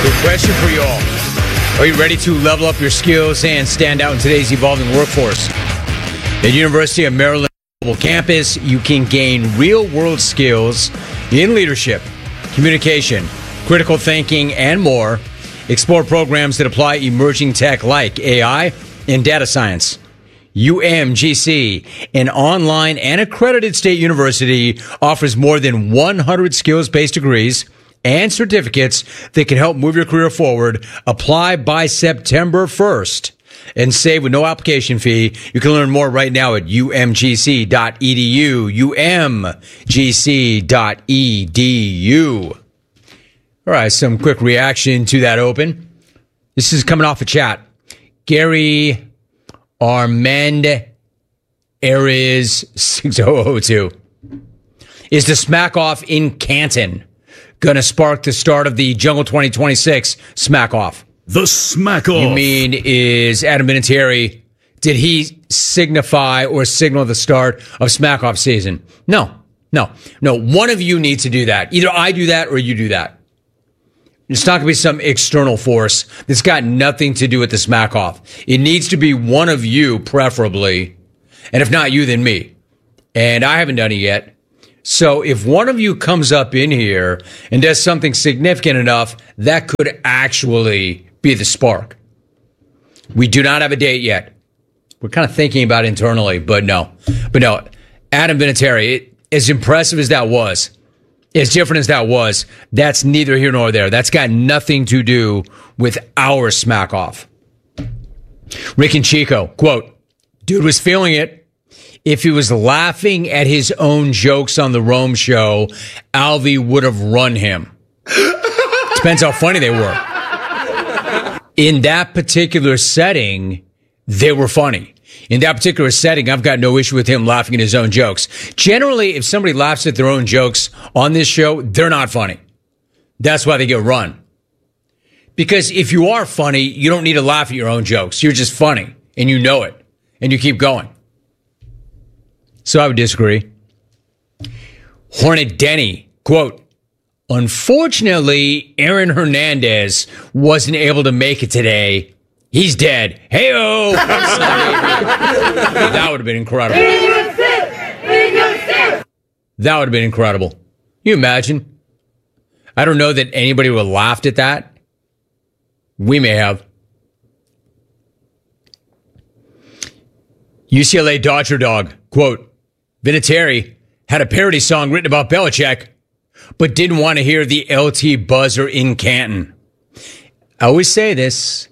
Good question for you all. Are you ready to level up your skills and stand out in today's evolving workforce? At University of Maryland Global Campus, you can gain real-world skills in leadership, communication, critical thinking, and more. Explore programs that apply emerging tech like AI and data science. UMGC, an online and accredited state university, offers more than 100 skills-based degrees and certificates that can help move your career forward. Apply by September 1st and save with no application fee. You can learn more right now at umgc.edu, umgc.edu. All right, some quick reaction to that open. This is coming off a chat. Gary Armand Aries 6002. Is the smack off in Canton going to spark the start of the Jungle 2026 smack off? The smack off. You mean, is Adam Vinatieri, did he signify or signal the start of smack off season? No. One of you needs to do that. Either I do that or you do that. It's not going to be some external force that's got nothing to do with the smack off. It needs to be one of you, preferably. And if not you, then me. And I haven't done it yet. So if one of you comes up in here and does something significant enough, that could actually be the spark. We do not have a date yet. We're kind of thinking about it internally, but no. Adam Vinatieri, as impressive as that was, as different as that was, that's neither here nor there. That's got nothing to do with our smack off. Rick and Chico, quote, dude was feeling it. If he was laughing at his own jokes on the Rome show, Alvy would have run him. Depends how funny they were. In that particular setting, they were funny. In that particular setting, I've got no issue with him laughing at his own jokes. Generally, if somebody laughs at their own jokes on this show, they're not funny. That's why they get run. Because if you are funny, you don't need to laugh at your own jokes. You're just funny, and you know it, and you keep going. So I would disagree. Hornet Denny, quote, unfortunately, Aaron Hernandez wasn't able to make it today. He's dead. Hey-oh! That would have been incredible. That would have been incredible. Can you imagine? I don't know that anybody would have laughed at that. We may have. UCLA Dodger Dog, quote, Vinatieri had a parody song written about Belichick, but didn't want to hear the LT buzzer in Canton. I always say this.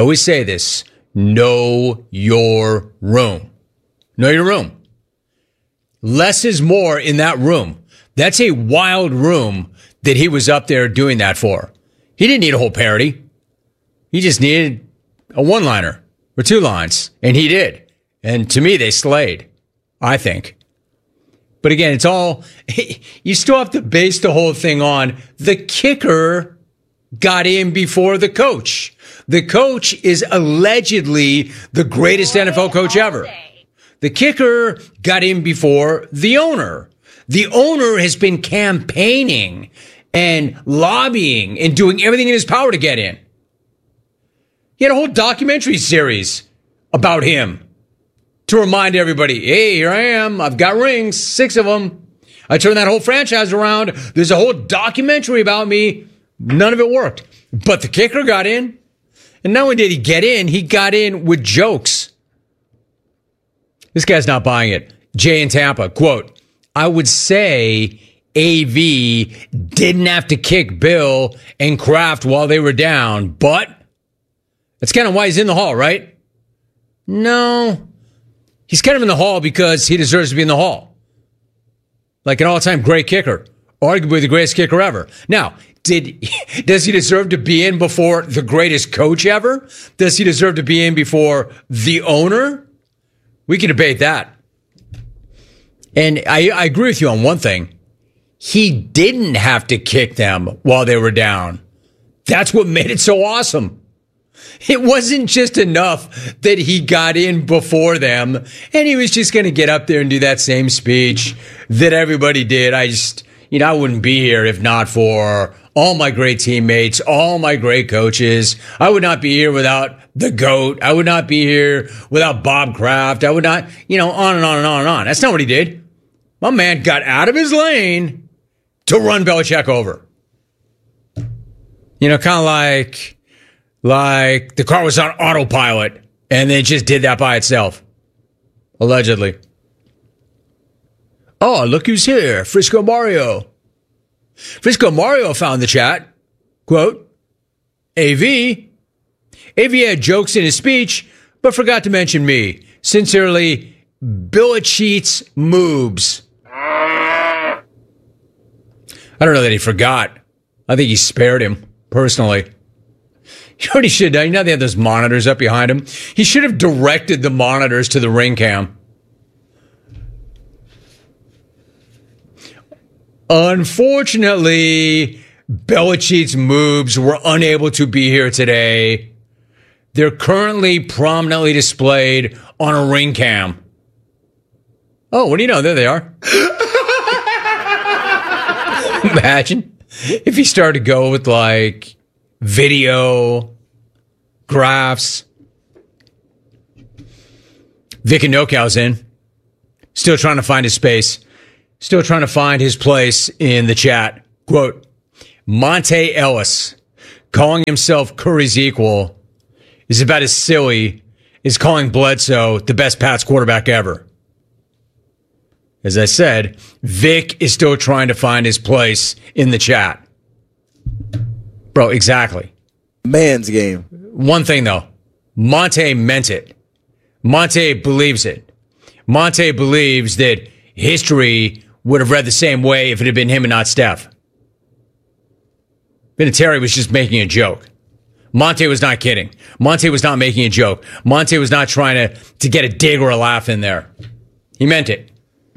Know your room. Know your room. Less is more in that room. That's a wild room that he was up there doing that for. He didn't need a whole parody. He just needed a one-liner or two lines, and he did. And to me, they slayed, I think. But again, it's all, you still have to base the whole thing on the kicker got in before the coach. The coach is allegedly the greatest NFL coach ever. The kicker got in before the owner. The owner has been campaigning and lobbying and doing everything in his power to get in. He had a whole documentary series about him to remind everybody, hey, here I am. I've got rings, 6 of them. I turned that whole franchise around. There's a whole documentary about me. None of it worked. But the kicker got in. And not only did he get in, he got in with jokes. This guy's not buying it. Jay in Tampa, quote, I would say AV didn't have to kick Bill and Kraft while they were down, but that's kind of why he's in the hall, right? No. He's kind of in the hall because he deserves to be in the hall. Like an all-time great kicker. Arguably the greatest kicker ever. Now, does he deserve to be in before the greatest coach ever? Does he deserve to be in before the owner? We can debate that. And I agree with you on one thing. He didn't have to kick them while they were down. That's what made it so awesome. It wasn't just enough that he got in before them and he was just going to get up there and do that same speech that everybody did. I wouldn't be here if not for all my great teammates, all my great coaches. I would not be here without the GOAT. I would not be here without Bob Kraft. I would not, on and on and on and on. That's not what he did. My man got out of his lane to run Belichick over. Kind of like the car was on autopilot and then just did that by itself. Allegedly. Oh, look who's here. Frisco Mario. Frisco Mario found the chat. Quote, AV had jokes in his speech, but forgot to mention me. Sincerely, Belichick's moobs. I don't know that he forgot. I think he spared him, personally. You know what he should have done? You know they have those monitors up behind him? He should have directed the monitors to the ring cam. Unfortunately, Belichick's moves were unable to be here today. They're currently prominently displayed on a ring cam. Oh, what do you know? There they are. Imagine if he started to go with like video, graphs. Vic and NoCal's in. Still trying to find his space. Still trying to find his place in the chat. Quote, Monte Ellis calling himself Curry's equal is about as silly as calling Bledsoe the best Pats quarterback ever. As I said, Vic is still trying to find his place in the chat. Bro, exactly. Man's game. One thing, though. Monte meant it. Monte believes it. Monte believes that history would have read the same way if it had been him and not Steph. Vinatieri was just making a joke. Monte was not kidding. Monte was not making a joke. Monte was not trying to get a dig or a laugh in there. He meant it.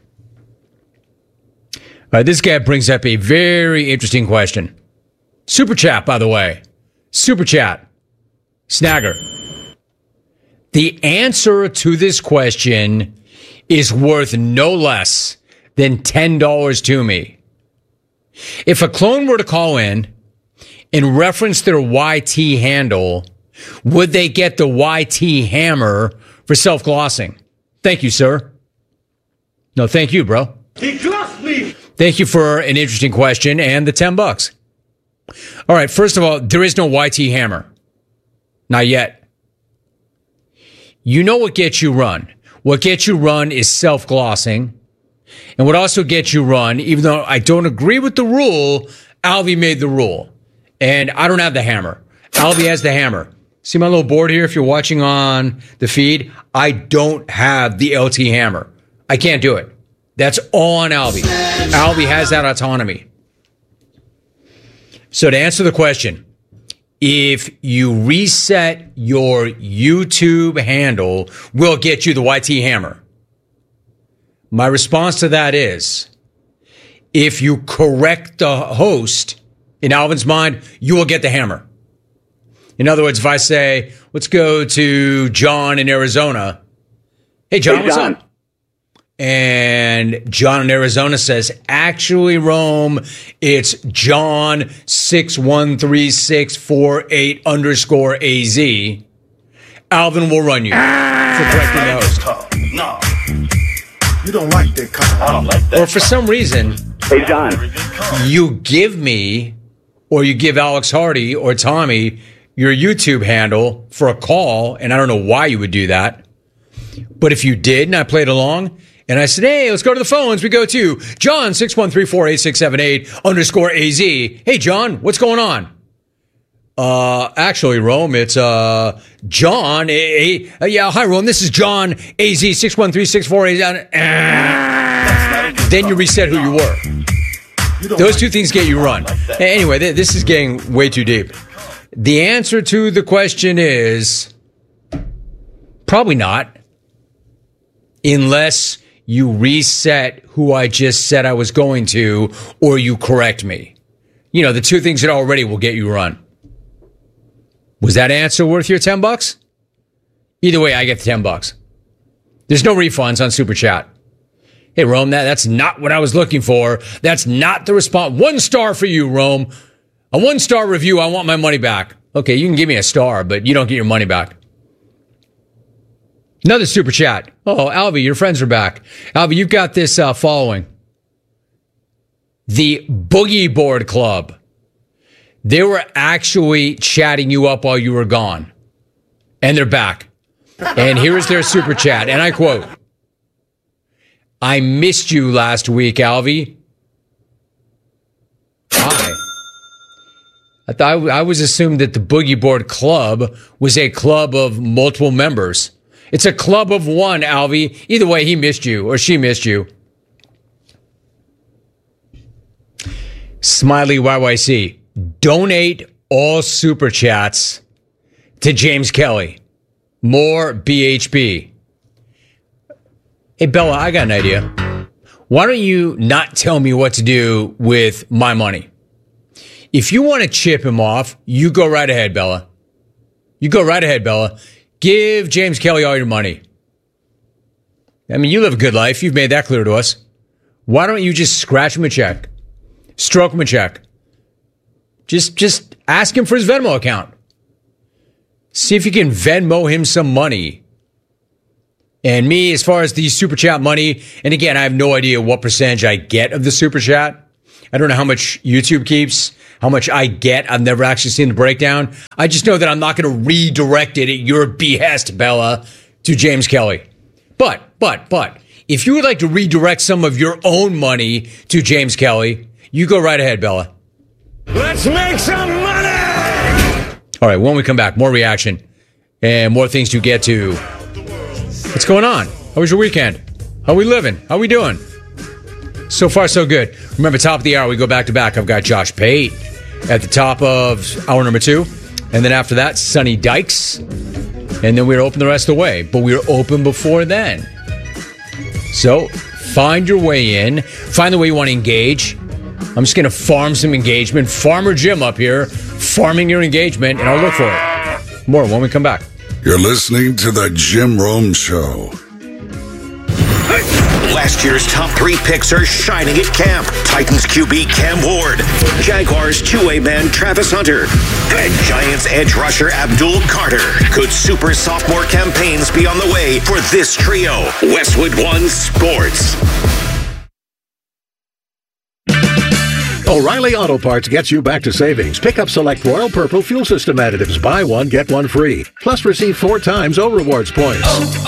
This guy brings up a very interesting question. Super chat, by the way. Super chat. Snagger. The answer to this question is worth no less than $10 to me. If a clone were to call in and reference their YT handle, would they get the YT hammer for self-glossing? Thank you, sir. No, thank you, bro. He glossed me. Thank you for an interesting question and the $10. All right, first of all, there is no YT hammer. Not yet. You know what gets you run. What gets you run is self-glossing. And what also gets you run, even though I don't agree with the rule, Alvy made the rule. And I don't have the hammer. Alvy has the hammer. See my little board here if you're watching on the feed? I don't have the LT hammer. I can't do it. That's all on Alvy. Alvy has that autonomy. So to answer the question, if you reset your YouTube handle, we'll get you the YT hammer. My response to that is, if you correct the host, in Alvin's mind, you will get the hammer. In other words, if I say, let's go to John in Arizona. Hey, John, what's up? And John in Arizona says, actually, Rome, it's John 613648_AZ. Alvin will run you for correcting the host. No. You don't like that kind. I don't like that. Or for some reason, hey, John, you give me, or you give Alex Hardy or Tommy your YouTube handle for a call, and I don't know why you would do that. But if you did, and I played along, and I said, hey, let's go to the phones. We go to John 61348678_AZ. Hey, John, what's going on? Actually, Rome, it's John. Yeah, hi, Rome. This is John AZ 613648. Then you reset who you were. Those two things get you run. Anyway, this is getting way too deep. The answer to the question is probably not, unless you reset who I just said I was going to, or you correct me. You know, the two things that already will get you run. Was that answer worth your $10? Either way, I get the $10. There's no refunds on Super Chat. Hey, Rome, that's not what I was looking for. That's not the response. 1 star for you, Rome. A 1-star review, I want my money back. Okay, you can give me a star, but you don't get your money back. Another super chat. Oh, Alvy, your friends are back. Alvy, you've got this following. The Boogie Board Club. They were actually chatting you up while you were gone. And they're back. And here's their super chat. And I quote, I missed you last week, Alvy. Hi. I was assumed that the Boogie Board Club was a club of multiple members. It's a club of one, Alvy. Either way, he missed you or she missed you. Smiley YYC. Donate all super chats to James Kelly. More BHB. Hey, Bella, I got an idea. Why don't you not tell me what to do with my money? If you want to chip him off, you go right ahead, Bella. You go right ahead, Bella. Give James Kelly all your money. I mean, you live a good life. You've made that clear to us. Why don't you just scratch him a check? Stroke him a check. Just ask him for his Venmo account. See if you can Venmo him some money. And me, as far as the super chat money, and again, I have no idea what percentage I get of the super chat. I don't know how much YouTube keeps, how much I get. I've never actually seen the breakdown. I just know that I'm not going to redirect it at your behest, Bella, to James Kelly. But, if you would like to redirect some of your own money to James Kelly, you go right ahead, Bella. Let's make some money! All right, when we come back, more reaction and more things to get to. What's going on? How was your weekend? How we living? How we doing? So far, so good. Remember, top of the hour, we go back to back. I've got Josh Pate at the top of hour number 2. And then after that, Sonny Dykes. And then we're open the rest of the way. But we were open before then. So find your way in. Find the way you want to engage. I'm just going to farm some engagement. Farmer Jim up here, farming your engagement, and I'll look for it. More when we come back. You're listening to The Jim Rome Show. Last year's top 3 picks are shining at camp. Titans QB Cam Ward, Jaguars two-way man Travis Hunter, and Giants edge rusher Abdul Carter. Could super sophomore campaigns be on the way for this trio? Westwood One Sports. O'Reilly Auto Parts gets you back to savings. Pick up select Royal Purple fuel system additives. Buy one, get one free. Plus receive 4 times O-Rewards points.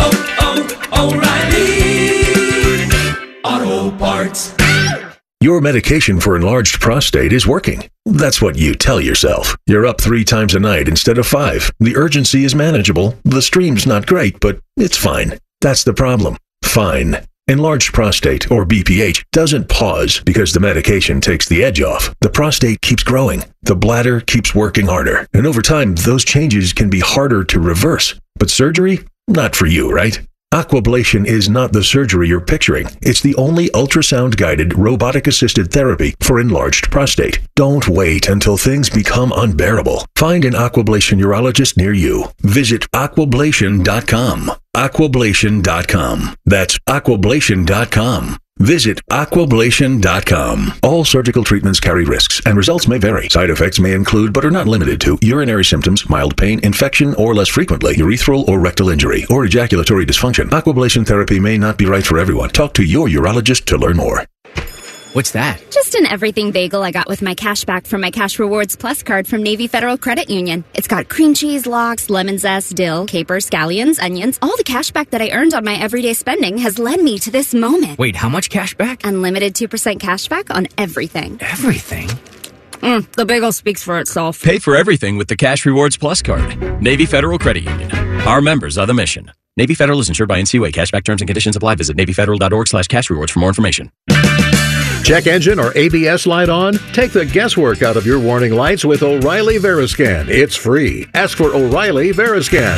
O'Reilly Auto Parts. Your medication for enlarged prostate is working. That's what you tell yourself. You're up 3 times a night instead of 5. The urgency is manageable. The stream's not great, but it's fine. That's the problem. Fine. Enlarged prostate, or BPH, doesn't pause because the medication takes the edge off. The prostate keeps growing. The bladder keeps working harder. And over time, those changes can be harder to reverse. But surgery? Not for you, right? Aquablation is not the surgery you're picturing. It's the only ultrasound-guided, robotic-assisted therapy for enlarged prostate. Don't wait until things become unbearable. Find an Aquablation urologist near you. Visit aquablation.com. Aquablation.com. That's aquablation.com. Visit aquablation.com. All surgical treatments carry risks, and results may vary. Side effects may include, but are not limited to, urinary symptoms, mild pain, infection, or less frequently, urethral or rectal injury, or ejaculatory dysfunction. Aquablation therapy may not be right for everyone. Talk to your urologist to learn more. What's that? Just an everything bagel I got with my cash back from my Cash Rewards Plus card from Navy Federal Credit Union. It's got cream cheese, lox, lemon zest, dill, capers, scallions, onions. All the cash back that I earned on my everyday spending has led me to this moment. Wait, how much cash back? Unlimited 2% cash back on everything. Everything? The bagel speaks for itself. Pay for everything with the Cash Rewards Plus card. Navy Federal Credit Union. Our members are the mission. Navy Federal is insured by NCUA. Cashback terms and conditions apply. Visit NavyFederal.org/cashrewards for more information. Check engine or ABS light on? Take the guesswork out of your warning lights with O'Reilly Veriscan. It's free. Ask for O'Reilly Veriscan.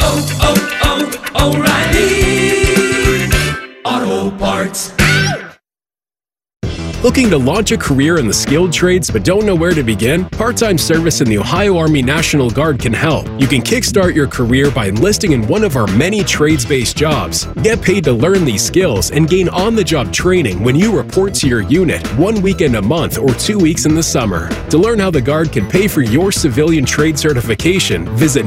O'Reilly Auto Parts. Looking to launch a career in the skilled trades but don't know where to begin? Part-time service in the Ohio Army National Guard can help. You can kickstart your career by enlisting in one of our many trades-based jobs. Get paid to learn these skills and gain on-the-job training when you report to your unit 1 weekend a month or 2 weeks in the summer. To learn how the Guard can pay for your civilian trade certification, visit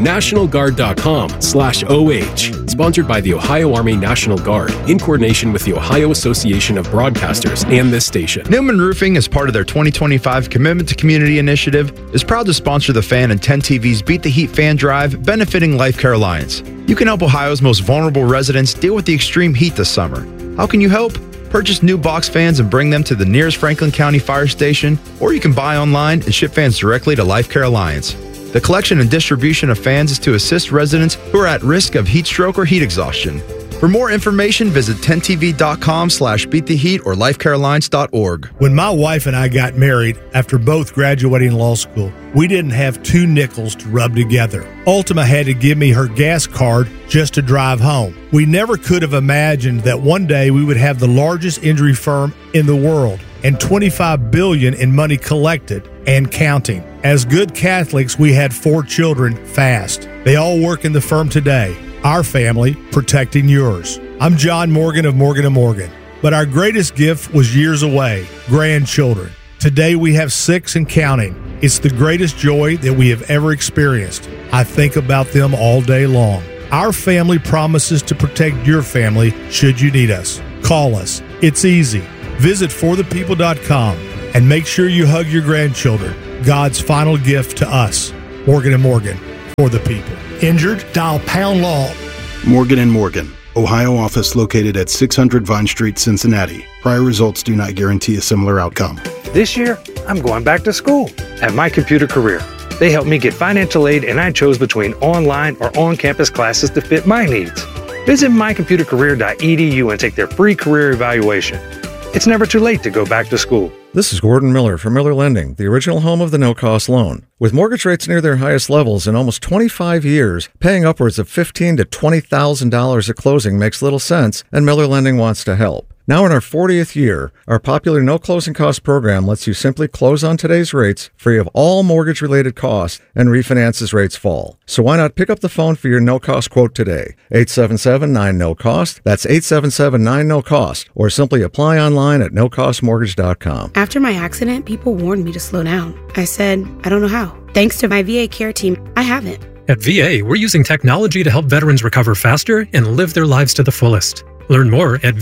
nationalguard.com/OH. Sponsored by the Ohio Army National Guard in coordination with the Ohio Association of Broadcasters and this station. Newman Roofing, as part of their 2025 Commitment to Community initiative, is proud to sponsor the Fan and 10 TV's Beat the Heat Fan Drive, benefiting Life Care Alliance. You can help Ohio's most vulnerable residents deal with the extreme heat this summer. How can you help? Purchase new box fans and bring them to the nearest Franklin County Fire Station, or you can buy online and ship fans directly to Life Care Alliance. The collection and distribution of fans is to assist residents who are at risk of heat stroke or heat exhaustion. For more information, visit 10tv.com/beattheheat or lifecarealliance.org. When my wife and I got married after both graduating law school, we didn't have 2 nickels to rub together. Ultima had to give me her gas card just to drive home. We never could have imagined that one day we would have the largest injury firm in the world and $25 billion in money collected and counting. As good Catholics, we had 4 children fast. They all work in the firm today. Our family protecting yours. I'm John Morgan of Morgan & Morgan, but our greatest gift was years away, grandchildren. Today we have 6 and counting. It's the greatest joy that we have ever experienced. I think about them all day long. Our family promises to protect your family should you need us. Call us. It's easy. Visit forthepeople.com and make sure you hug your grandchildren. God's final gift to us. Morgan & Morgan, for the people. Injured? Dial pound law. Morgan & Morgan, Ohio office located at 600 Vine Street, Cincinnati. Prior results do not guarantee a similar outcome. This year, I'm going back to school at My Computer Career. They helped me get financial aid, and I chose between online or on-campus classes to fit my needs. Visit mycomputercareer.edu and take their free career evaluation. It's never too late to go back to school. This is Gordon Miller from Miller Lending, the original home of the no-cost loan. With mortgage rates near their highest levels in almost 25 years, paying upwards of $15,000 to $20,000 at closing makes little sense, and Miller Lending wants to help. Now in our 40th year, our popular no closing cost program lets you simply close on today's rates, free of all mortgage-related costs, and refinance as rates fall. So why not pick up the phone for your no-cost quote today? 877-9-NO-COST. That's 877-9-NO-COST. Or simply apply online at nocostmortgage.com. After my accident, people warned me to slow down. I said, I don't know how. Thanks to my VA care team, I haven't. At VA, we're using technology to help veterans recover faster and live their lives to the fullest. Learn more at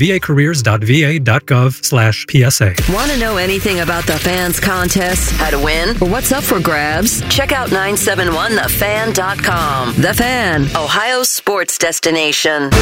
vacareers.va.gov/PSA. Want to know anything about the Fans contest, how to win, or what's up for grabs? Check out 971thefan.com. The Fan, Ohio's sports destination.